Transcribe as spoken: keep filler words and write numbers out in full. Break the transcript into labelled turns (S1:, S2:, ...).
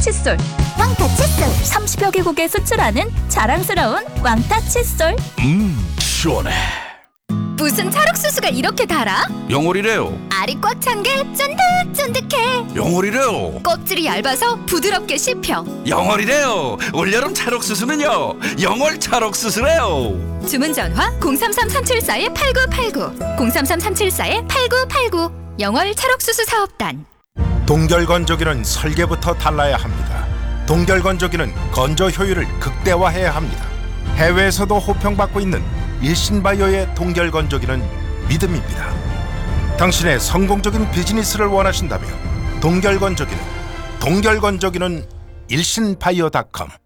S1: 칫솔.
S2: 왕타 칫솔.
S1: 삼십여 개국에 수출하는 자랑스러운 왕타 칫솔.
S3: 음, 시원해.
S2: 무슨 찰옥수수가 이렇게 달아?
S3: 영월이래요.
S2: 알이 꽉 찬 게 쫀득쫀득해.
S3: 영월이래요.
S2: 껍질이 얇아서 부드럽게 씹혀.
S3: 영월이래요. 올여름 찰옥수수는요, 영월 찰옥수수래요.
S2: 주문 전화 공삼삼 삼칠사 팔구팔구 공삼삼 삼칠사 팔구팔구. 영월 찰옥수수 사업단.
S4: 동결건조기는 설계부터 달라야 합니다. 동결건조기는 건조 효율을 극대화해야 합니다. 해외에서도 호평받고 있는 일신바이오의 동결건조기는 믿음입니다. 당신의 성공적인 비즈니스를 원하신다면 동결건조기는 동결건조기는 일신바이오닷컴